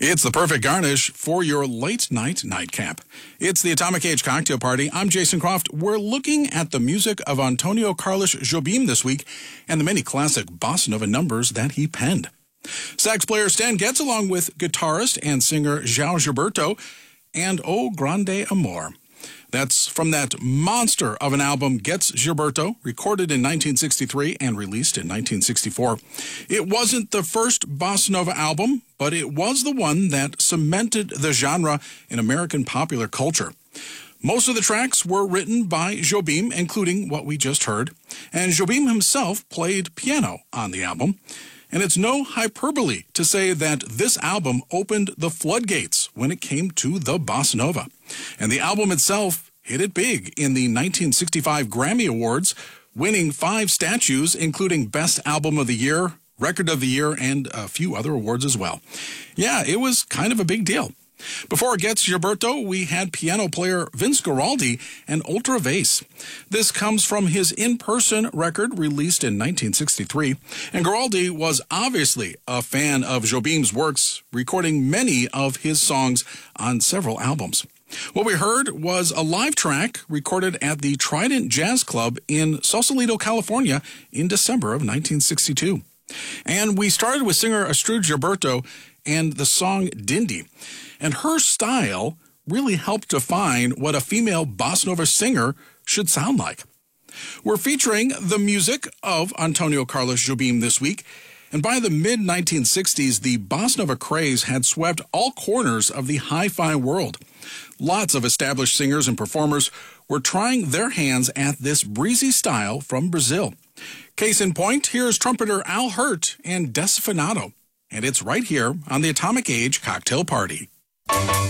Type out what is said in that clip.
It's the perfect garnish for your late night nightcap. It's the Atomic Age Cocktail Party. I'm Jason Croft. We're looking at the music of Antonio Carlos Jobim this week and the many classic bossa nova numbers that he penned. Sax player Stan Getz, along with guitarist and singer João Gilberto, and O Grande Amor. That's from that monster of an album, Getz Gilberto, recorded in 1963 and released in 1964. It wasn't the first bossa nova album, but it was the one that cemented the genre in American popular culture. Most of the tracks were written by Jobim, including what we just heard, and Jobim himself played piano on the album. And it's no hyperbole to say that this album opened the floodgates when it came to the bossa nova. And the album itself hit it big in the 1965 Grammy Awards, winning 5 statues, including Best Album of the Year, Record of the Year, and a few other awards as well. Yeah, it was kind of a big deal. Before Getz Gilberto, we had piano player Vince Guaraldi and Ultra Vase. This comes from his in-person record released in 1963, and Guaraldi was obviously a fan of Jobim's works, recording many of his songs on several albums. What we heard was a live track recorded at the Trident Jazz Club in Sausalito, California in December of 1962. And we started with singer Astrud Gilberto and the song Dindy. And her style really helped define what a female bossa nova singer should sound like. We're featuring the music of Antonio Carlos Jobim this week. And by the mid-1960s, the bossa nova craze had swept all corners of the hi-fi world. Lots of established singers and performers were trying their hands at this breezy style from Brazil. Case in point, here's trumpeter Al Hirt and Desafinato. And it's right here on the Atomic Age Cocktail Party.